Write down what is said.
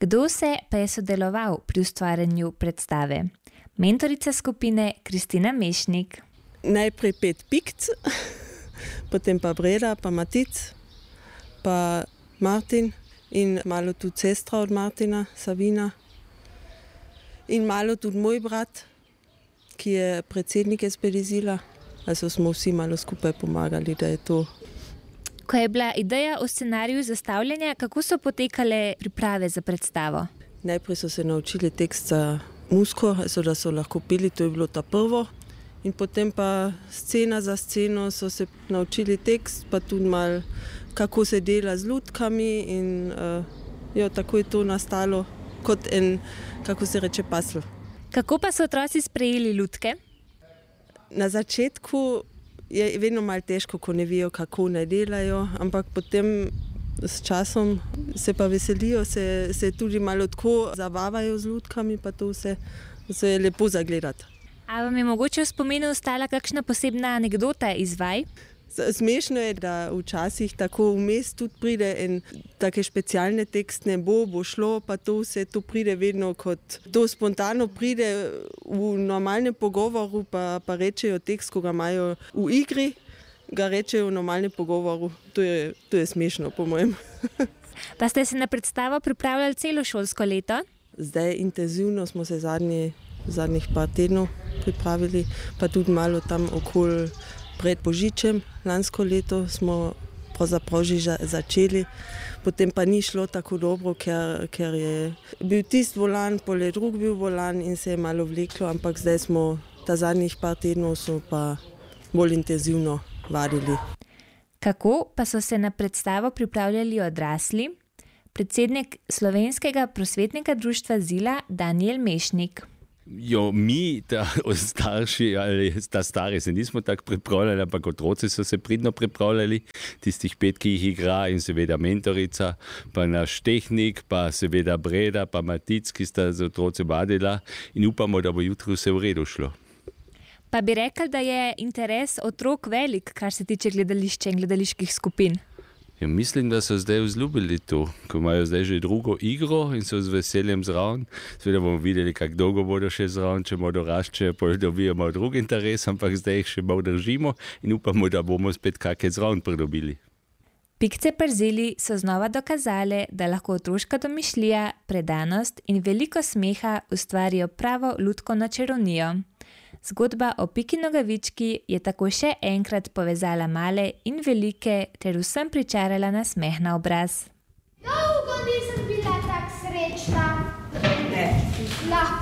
Kdo vse pa je sodeloval pri ustvarjanju predstave? Mentorica skupine Kristina Mešnik. Najprej 5 Pikc, potem pa Breda, pa Matic, pa Martin in malo tudi sestra od Martina, Savina. In malo tudi moj brat, ki je predsednik Espedizila. Also smo vsi malo skupaj pomagali, da je to. Ko je bila ideja o scenariju zastavljanja, kako so potekale priprave za predstavo? Najprej so se naučili tekst za musko, da so lahko peli, to je bilo ta prvo. In potem pa scena za sceno so se naučili tekst, pa tudi malo, kako se dela z lutkami in tako je to nastalo kot en, kako se reče, pasl. Kako pa so otroci sprejeli lutke? Na začetku je vedno malo težko, ko ne vejo, kako ne delajo, ampak potem s časom se pa veselijo, se tudi malo tako zabavajo z lutkami, pa to vse je lepo zagledati. A vam je mogoče v spominu ostala kakšna posebna anekdota iz vaj? Smešno je, da včasih tako vmes tudi pride in take specialne tekst ne bo šlo, pa to vse to pride vedno kot to spontano pride v normalnem pogovoru, pa rečejo tekst, ko ga imajo v igri, ga rečejo v normalnem pogovoru. To je smešno, po mojem. Pa ste se na predstavo pripravljali celo šolsko leto? Zdaj intenzivno smo se zadnjih par tednov pripravili, pa tudi malo tam okoli pred Božičem. Lansko leto smo pravzaprav že začeli, potem pa ni šlo tako dobro, ker je bil tisti volan, pol je drug bil volan in se je malo vleklo, ampak zdaj smo ta zadnjih par tednov so pa bolj intenzivno vadili. Kako pa so se na predstavo pripravljali odrasli? Predsednik Slovenskega prosvetnega društva Zila Danijel Mešnik. Mi, starši ali ta stari, se nismo tako pripravljali, ampak otroci so se pridno pripravljali, tistih 5, ki jih igra in seveda mentorica, pa naš tehnik, pa seveda Breda, pa Matic, ki sta z otroci vadila in upamo, da bo jutri vse v redu šlo. Pa bi rekli, da je interes otrok velik, kar se tiče gledališča in gledaliških skupin? Ja, mislim, da so zdaj vzljubili to, ko imajo zdaj že drugo igro in so z veseljem zraven. Seveda bomo videli, kako dolgo bodo še zraven, če bodo rašče, pa dobijemo drug interes, ampak zdaj jih še malo držimo in upamo, da bomo spet kakaj zraven pridobili. Pikce Przeli so znova dokazale, da lahko otroška domišljija, predanost in veliko smeha ustvarijo pravo lutkovno čarovnijo. Zgodba o Piki Nogavički je tako še enkrat povezala male in velike ter vsem pričarala nasmeh na obraz. Dolgo nisem bila tako srečna.